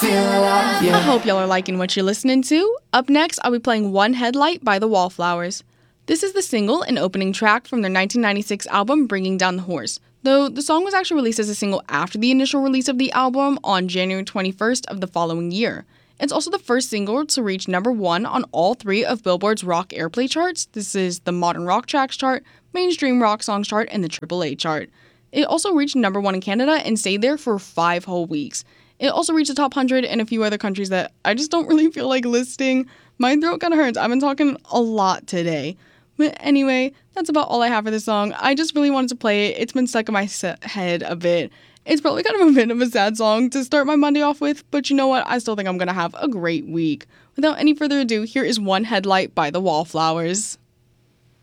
I hope y'all are liking what you're listening to. Up next, I'll be playing One Headlight by the Wallflowers. This is the single and opening track from their 1996 album, Bringing Down the Horse, though the song was actually released as a single after the initial release of the album on January 21st of the following year. It's also the first single to reach number 1 on all 3 of Billboard's rock airplay charts. This is the Modern Rock Tracks chart, Mainstream Rock Songs chart, and the AAA chart. It also reached number 1 in Canada and stayed there for 5 whole weeks. It also reached the top 100 in a few other countries that I just don't really feel like listing. My throat kind of hurts. I've been talking a lot today. But anyway, that's about all I have for this song. I just really wanted to play it. It's been stuck in my head a bit. It's probably kind of a bit of a sad song to start my Monday off with, but you know what? I still think I'm going to have a great week. Without any further ado, here is One Headlight by the Wallflowers.